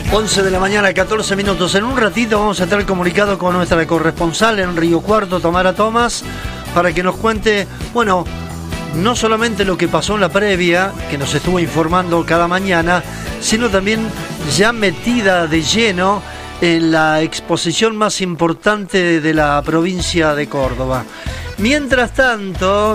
11 de la mañana, 14 minutos. En un ratito vamos a estar comunicado con nuestra corresponsal en Río Cuarto, Tamara Tomás, para que nos cuente, bueno, no solamente lo que pasó en la previa, que nos estuvo informando cada mañana, sino también ya metida de lleno en la exposición más importante de la provincia de Córdoba. Mientras tanto,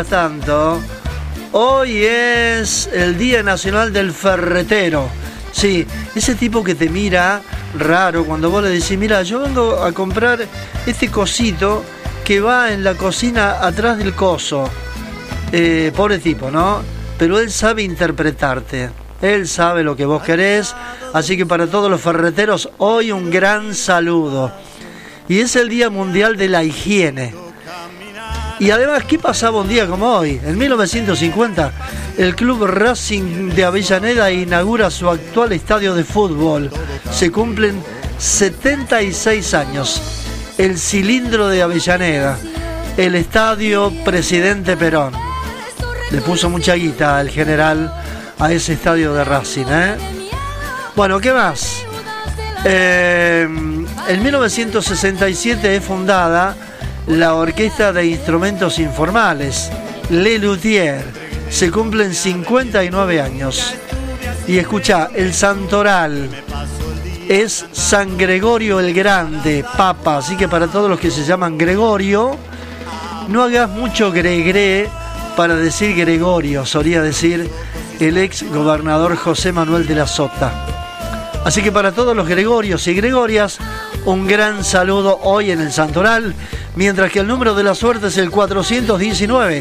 hoy es el Día Nacional del Ferretero. Sí, ese tipo que te mira raro cuando vos le decís, mira, yo vengo a comprar este cosito que va en la cocina atrás del coso. Pobre tipo, ¿no? Pero él sabe interpretarte. Él sabe lo que vos querés. Así que para todos los ferreteros, hoy un gran saludo. Y es el Día Mundial de la Higiene. Y además, ¿qué pasaba un día como hoy? En 1950, el Club Racing de Avellaneda inaugura su actual estadio de fútbol. Se cumplen 76 años. El Cilindro de Avellaneda, el Estadio Presidente Perón. Le puso mucha guita al general a ese estadio de Racing, ¿eh? Bueno, ¿qué más? En 1967 es fundada la Orquesta de Instrumentos Informales, Le Luthier. Se cumplen 59 años. Y escucha, el santoral es San Gregorio el Grande, Papa. Así que para todos los que se llaman Gregorio, no hagas mucho gregre para decir Gregorio, solía decir el ex gobernador José Manuel de la Sota. Así que para todos los Gregorios y Gregorias, un gran saludo hoy en el santoral. Mientras que el número de la suerte es el 419,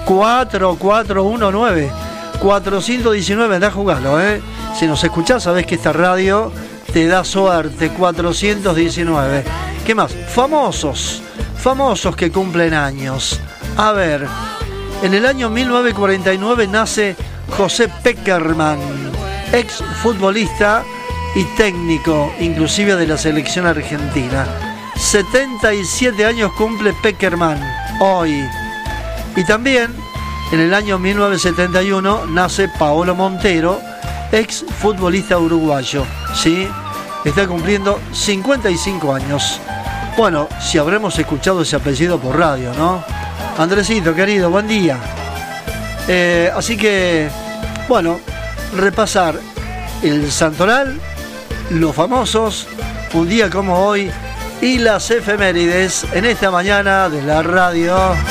4419, 419, andá a jugarlo, ¿eh? Si nos escuchás, sabés que esta radio te da suerte, 419. ¿Qué más? Famosos que cumplen años. A ver, en el año 1949 nace José Peckerman, ex futbolista y técnico, inclusive de la selección argentina. 77 años cumple Peckerman hoy. Y también en el año 1971 nace Paolo Montero, ex futbolista uruguayo. ¿Sí? Está cumpliendo 55 años. Bueno, si habremos escuchado ese apellido por radio, ¿no? Andresito, querido, buen día. Así que, bueno, repasar el santoral, los famosos, un día como hoy, y las efemérides en esta mañana de la radio.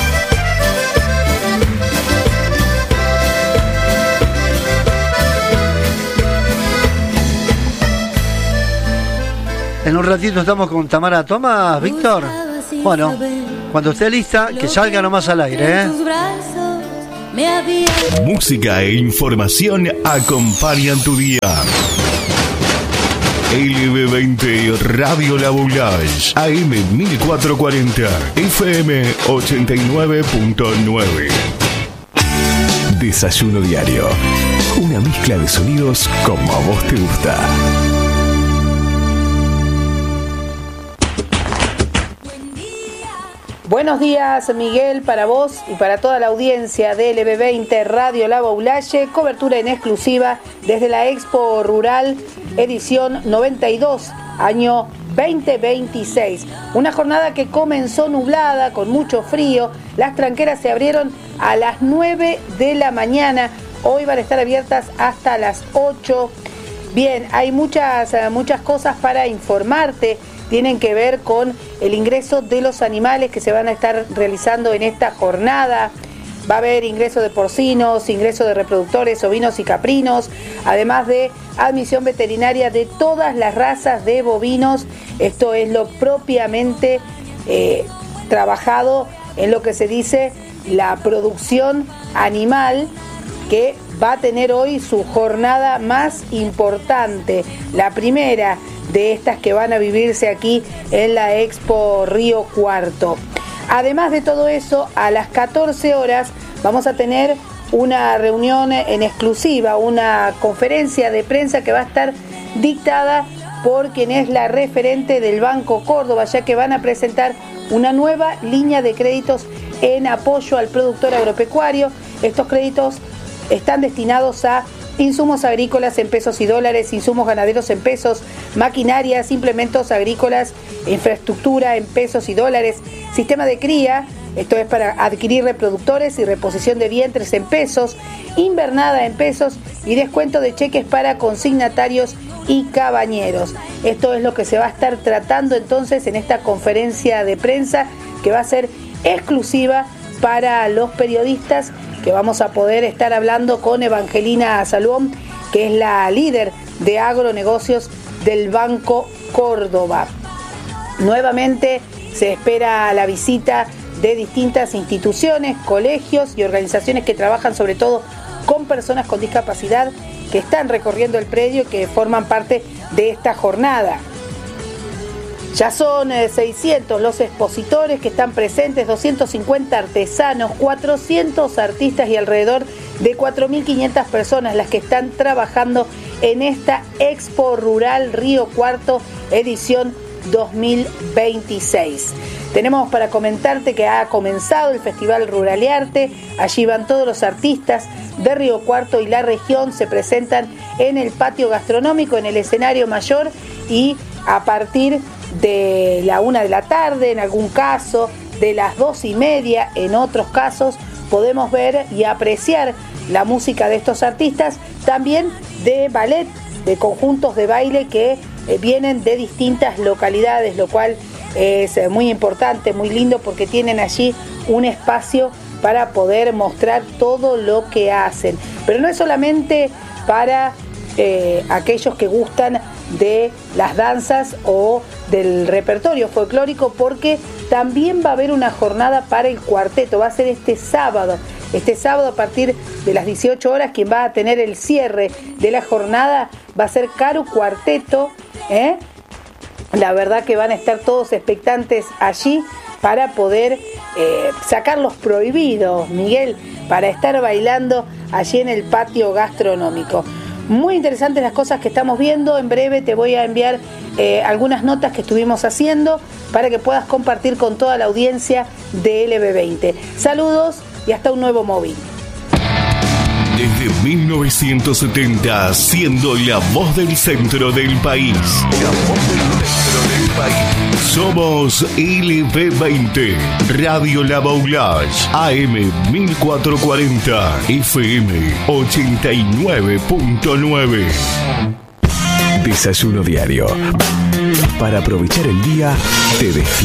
En un ratito estamos con Tamara Tomás, Víctor. Bueno, cuando esté lista, que salga nomás al aire, ¿eh? Música e información acompañan tu día. LB20 Radio La Boulage, AM 1440, FM 89.9. Desayuno diario. Una mezcla de sonidos como a vos te gusta. Buenos días, Miguel, para vos y para toda la audiencia de LB20 Radio La Boulaye, cobertura en exclusiva desde la Expo Rural edición 92, año 2026. Una jornada que comenzó nublada, con mucho frío. Las tranqueras se abrieron a las 9 de la mañana. Hoy van a estar abiertas hasta las 8. Bien, hay muchas cosas para informarte. Tienen que ver con el ingreso de los animales que se van a estar realizando en esta jornada. Va a haber ingreso de porcinos, ingreso de reproductores, ovinos y caprinos, además de admisión veterinaria de todas las razas de bovinos. Esto es lo propiamente trabajado en lo que se dice la producción animal, que va a tener hoy su jornada más importante, la primera de estas que van a vivirse aquí en la Expo Río Cuarto. Además de todo eso, a las 14 horas vamos a tener una reunión en exclusiva, una conferencia de prensa que va a estar dictada por quien es la referente del Banco Córdoba, ya que van a presentar una nueva línea de créditos en apoyo al productor agropecuario. Estos créditos están destinados a insumos agrícolas en pesos y dólares, insumos ganaderos en pesos, maquinarias, implementos agrícolas, infraestructura en pesos y dólares, sistema de cría, esto es para adquirir reproductores y reposición de vientres en pesos, invernada en pesos y descuento de cheques para consignatarios y cabañeros. Esto es lo que se va a estar tratando entonces en esta conferencia de prensa que va a ser exclusiva para los periodistas, que vamos a poder estar hablando con Evangelina Salomón, que es la líder de agronegocios del Banco Córdoba. Nuevamente se espera la visita de distintas instituciones, colegios y organizaciones que trabajan sobre todo con personas con discapacidad que están recorriendo el predio y que forman parte de esta jornada. Ya son 600 los expositores que están presentes, 250 artesanos, 400 artistas y alrededor de 4.500 personas las que están trabajando en esta Expo Rural Río Cuarto, edición 2026. Tenemos para comentarte que ha comenzado el Festival Rural y Arte. Allí van todos los artistas de Río Cuarto y la región, se presentan en el patio gastronómico, en el escenario mayor, y a partir de la 1 de la tarde, en algún caso, de las 2:30, en otros casos, podemos ver y apreciar la música de estos artistas, también de ballet, de conjuntos de baile que vienen de distintas localidades, lo cual es muy importante, muy lindo, porque tienen allí un espacio para poder mostrar todo lo que hacen. Pero no es solamente para aquellos que gustan de las danzas o del repertorio folclórico, porque también va a haber una jornada para el cuarteto. Va a ser este sábado a partir de las 18 horas. Quien va a tener el cierre de la jornada va a ser Caro Cuarteto, La verdad que van a estar todos expectantes allí para poder sacar los prohibidos, Miguel, para estar bailando allí en el patio gastronómico. Muy interesantes las cosas que estamos viendo. En breve te voy a enviar algunas notas que estuvimos haciendo para que puedas compartir con toda la audiencia de LB20. Saludos y hasta un nuevo móvil. Desde 1970, siendo la voz del centro del país. La voz del centro del país. Somos LB20, Radio La Baulage, AM 1440, FM 89.9. Desayuno diario. Para aprovechar el día, te despiertas.